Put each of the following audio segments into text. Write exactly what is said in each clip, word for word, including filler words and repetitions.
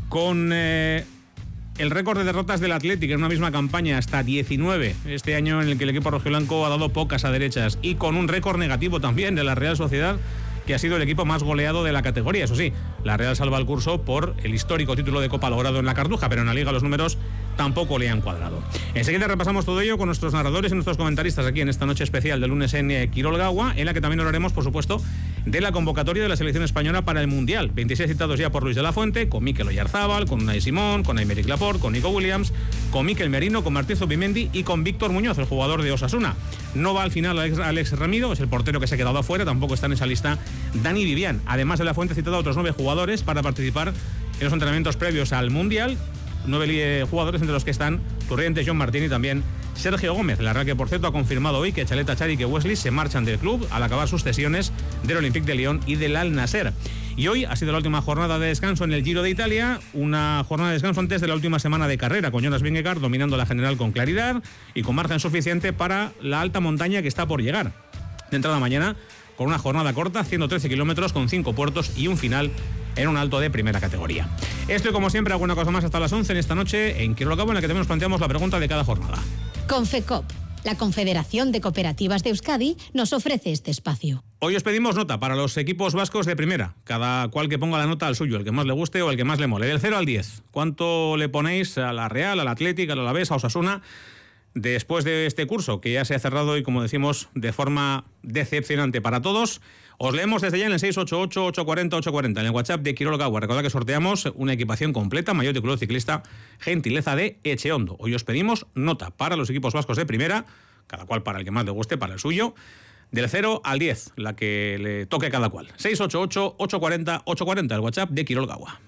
Con eh, el récord de derrotas del Athletic en una misma campaña, hasta diecinueve, este año en el que el equipo rojiblanco ha dado pocas a derechas, y con un récord negativo también de la Real Sociedad, que ha sido el equipo más goleado de la categoría. Eso sí, la Real salva el curso por el histórico título de Copa logrado en la Cartuja, pero en la Liga los números tampoco le han cuadrado. Enseguida repasamos todo ello con nuestros narradores y nuestros comentaristas aquí en esta noche especial del lunes en eh, Quirol Gaua, en la que también hablaremos, por supuesto, de la convocatoria de la selección española para el Mundial. veintiséis citados ya por Luis de la Fuente, con Mikel Oyarzábal, con Unai Simón, con Aymeric Laporte, con Nico Williams, con Mikel Merino, con Martín Zubimendi y con Víctor Muñoz, el jugador de Osasuna. No va al final Alex, Alex Ramiro, es el portero que se ha quedado afuera, tampoco está en esa lista Dani Vivian. Además de la Fuente, ha citado a otros nueve jugadores para participar en los entrenamientos previos al Mundial. Nueve jugadores, entre los que están Turrientes, John Martín y también Sergio Gómez. La Real, que por cierto ha confirmado hoy que Chaleta Chari y que Wesley se marchan del club al acabar sus cesiones del Olympique de Lyon y del Al Nasser. Y hoy ha sido la última jornada de descanso en el Giro de Italia, una jornada de descanso antes de la última semana de carrera, con Jonas Vingegaard dominando la general con claridad y con margen suficiente para la alta montaña que está por llegar. De entrada mañana, con una jornada corta, ciento trece kilómetros con cinco puertos y un final en un alto de primera categoría. Esto y como siempre, alguna cosa más hasta las once en esta noche en Quirol Gaua, en la que también nos planteamos la pregunta de cada jornada. Confecop, la Confederación de Cooperativas de Euskadi, nos ofrece este espacio. Hoy os pedimos nota para los equipos vascos de primera, cada cual que ponga la nota al suyo, el que más le guste o el que más le mole, del cero al diez. ¿Cuánto le ponéis a la Real, al Athletic, al Alavés, a Osasuna, después de este curso que ya se ha cerrado y, como decimos, de forma decepcionante para todos? Os leemos desde ya en el seis ocho ocho, ocho cuatro cero, ocho cuatro cero, en el WhatsApp de Quirol Gaua. Recordad que sorteamos una equipación completa, maillot de club ciclista, gentileza de Echeondo. Hoy os pedimos nota para los equipos vascos de primera, cada cual para el que más le guste, para el suyo, del cero al diez, la que le toque a cada cual. seis ocho ocho, ocho cuatro cero, ocho cuatro cero, el WhatsApp de Quirol Gaua.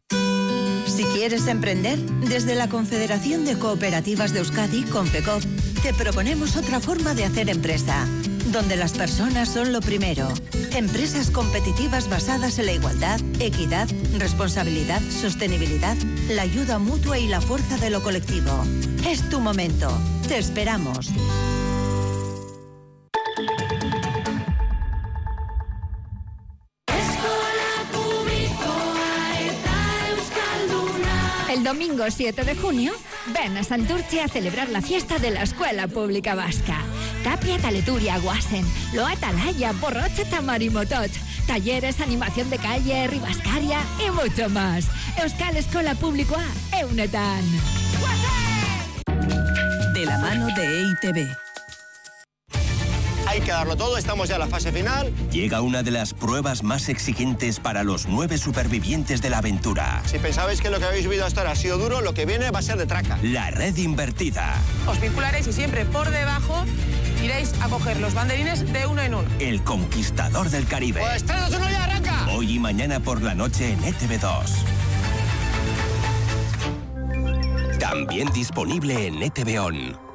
Si quieres emprender, desde la Confederación de Cooperativas de Euskadi, Confecop, te proponemos otra forma de hacer empresa, donde las personas son lo primero. Empresas competitivas basadas en la igualdad, equidad, responsabilidad, sostenibilidad, la ayuda mutua y la fuerza de lo colectivo. Es tu momento. Te esperamos. El domingo siete de junio, ven a Santurce a celebrar la fiesta de la Escuela Pública Vasca. Tapia, Taleturia, Guasen, Loa Atalaya, Borrocha, Tamarimotot, talleres, animación de calle, ribascaria y mucho más. Euskal Eskola Publikoa, eunetan. De la mano de E I T B. Hay que darlo todo, estamos ya en la fase final. Llega una de las pruebas más exigentes para los nueve supervivientes de la aventura. Si pensabais que lo que habéis vivido hasta ahora ha sido duro, lo que viene va a ser de traca. La red invertida. Os vincularéis y siempre por debajo iréis a coger los banderines de uno en uno. El conquistador del Caribe. Pues tres, dos, uno, ya arranca. Hoy y mañana por la noche en E T V dos. También disponible en E T V On.